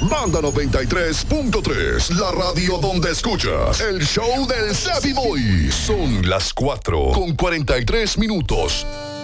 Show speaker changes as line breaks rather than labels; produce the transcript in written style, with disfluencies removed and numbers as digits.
Banda 93.3, la radio donde escuchas el show del Savvy Boy. Son las 4:43.